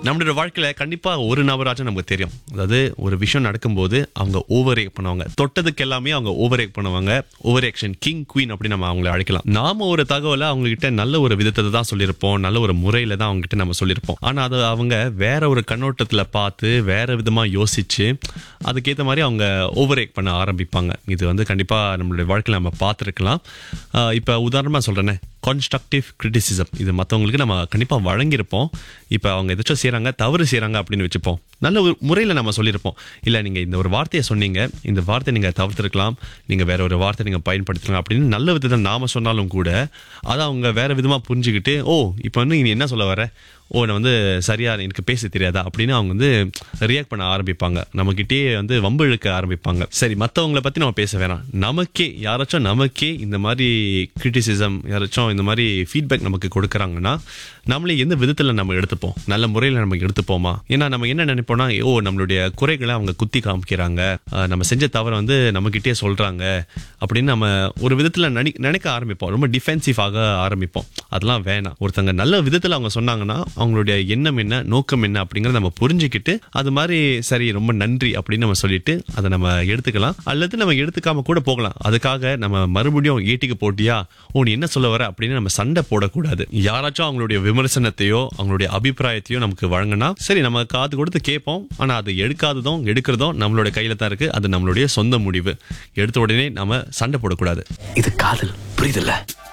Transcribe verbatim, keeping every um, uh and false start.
நம்மளோட வாழ்க்கையில கண்டிப்பா ஒரு நபராச்சும் நமக்கு தெரியும். அதாவது ஒரு விஷயம் நடக்கும்போது அவங்க ஓவர் ரியாக்ட் பண்ணுவாங்க. தொட்டதுக்கு எல்லாமே அவங்க ஓவர் ரியாக்ட் பண்ணுவாங்க. ஓவர் ஆக்ஷன் கிங் குயின் அப்படி நம்ம அவங்களை அழைக்கலாம். நாம ஒரு தகவலை அவங்க கிட்ட நல்ல ஒரு விதத்தை தான் சொல்லியிருப்போம், நல்ல ஒரு முறையில தான் அவங்க கிட்ட நம்ம சொல்லியிருப்போம். ஆனா அது அவங்க வேற ஒரு கண்ணோட்டத்துல பார்த்து வேற விதமா யோசிச்சு அதுக்கேற்ற மாதிரி அவங்க ஓவர் ரியாக்ட் பண்ண ஆரம்பிப்பாங்க. இது வந்து கண்டிப்பா நம்மளுடைய வாழ்க்கையில நம்ம பார்த்துருக்கலாம். இப்ப உதாரணமா சொல்றேனே, கான்ஸ்ட்ரக்டிவ் கிரிட்டிசிசம் இது மற்றவங்களுக்கு நம்ம கண்டிப்பாக வழங்கியிருப்போம். இப்போ அவங்க எதாச்சும் செய்கிறாங்க, தவறு செய்கிறாங்க அப்படின்னு வச்சுப்போம். நல்ல ஒரு முறையில் நம்ம சொல்லியிருப்போம், இல்லை நீங்கள் இந்த ஒரு வார்த்தையை சொன்னீங்க, இந்த வார்த்தையை நீங்கள் தவிர்த்திருக்கலாம், நீங்கள் வேற ஒரு வார்த்தை நீங்கள் பயன்படுத்தலாம் அப்படின்னு நல்ல விதத்தை நாம் சொன்னாலும் கூட அதை அவங்க வேற விதமாக புரிஞ்சுக்கிட்டு, ஓ இப்போ வந்து நீ என்ன சொல்ல வர, ஓ நான் வந்து சரியா எனக்கு பேச தெரியாதா அப்படின்னு அவங்க வந்து ரியாக்ட் பண்ண ஆரம்பிப்பாங்க. நம்மகிட்டே வந்து வம்பு இழுக்க ஆரம்பிப்பாங்க. சரி, மற்றவங்களை பற்றி நம்ம பேச வேணாம், நமக்கே யாராச்சும் நமக்கே இந்த மாதிரி கிரிட்டிசிசம், யாராச்சும் இந்த மாதிரி ஃபீட்பேக் நமக்கு கொடுக்குறாங்கன்னா நம்மளே எந்த விதத்தில் நம்ம எடுத்துப்போம், நல்ல முறையில் நம்ம எடுத்துப்போமா? ஏன்னா நம்ம என்ன நினைப்போம்னா, ஓ நம்மளுடைய குறைகளை அவங்க குத்தி காமிக்கிறாங்க, நம்ம செஞ்ச தவறை வந்து நம்மகிட்டே சொல்றாங்க அப்படின்னு நம்ம ஒரு விதத்தில் நினை நினைக்க ஆரம்பிப்போம். ரொம்ப டிஃபென்சிவ் ஆக ஆரம்பிப்போம். அதெல்லாம் வேணாம். ஒருத்தங்க நல்ல விதத்தில் அவங்க சொன்னாங்கன்னா அவங்களுடைய எண்ணம் என்ன, நோக்கம் என்ன அப்படிங்கறத நம்ம புரிஞ்சுக்கிட்டு அது மாதிரி சரி ரொம்ப நன்றி அப்படின்னு நம்ம சொல்லிட்டு அதை நம்ம எடுத்துக்கலாம். அல்லது நம்ம எடுத்துக்காம கூட போகலாம். அதுக்காக நம்ம மறுபடியும் ஏட்டிக்கு போட்டியா, ஓ நீ என்ன சொல்ல வர அப்படின்னு நம்ம சண்டை போடக்கூடாது. யாராச்சும் அவங்களுடைய விமர்சனத்தையோ அவங்களுடைய அபிப்பிராயத்தையோ நமக்கு வழங்கினா சரி நம்ம காது கொடுத்து கேட்போம். ஆனா அது எடுக்காததும் எடுக்கிறதும் நம்மளுடைய கையில தான் இருக்கு. அது நம்மளுடைய சொந்த முடிவு. எடுத்த உடனே நம்ம சண்டை போடக்கூடாது. இது காதல், புரியுதுல்ல?